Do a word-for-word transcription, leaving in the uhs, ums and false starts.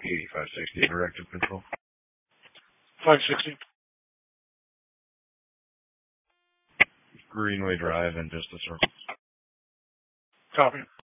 eighty-five sixty, directive control. five sixty. Greenway Drive and Vista Circle. Copy.